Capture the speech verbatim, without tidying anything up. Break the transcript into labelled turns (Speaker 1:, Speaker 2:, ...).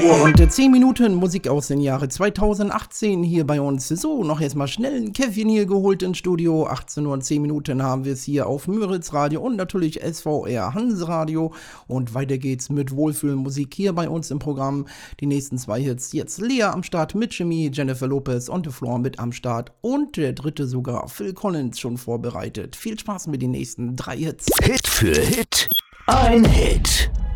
Speaker 1: Uhr und zehn Minuten Musik aus dem Jahre zweitausendachtzehn hier bei uns. So, noch erstmal schnell ein Käffchen hier geholt ins Studio. achtzehn Uhr und zehn Minuten haben wir es hier auf Müritz Radio und natürlich S V R Hanseradio. Und weiter geht's mit Wohlfühlmusik hier bei uns im Programm. Die nächsten zwei Hits. Jetzt Lea am Start mit Chemie, Jennifer Lopez und The Floor mit am Start. Und der dritte sogar, Phil Collins, schon vorbereitet. Viel Spaß mit den nächsten drei Hits.
Speaker 2: Hit für Hit, ein Hit.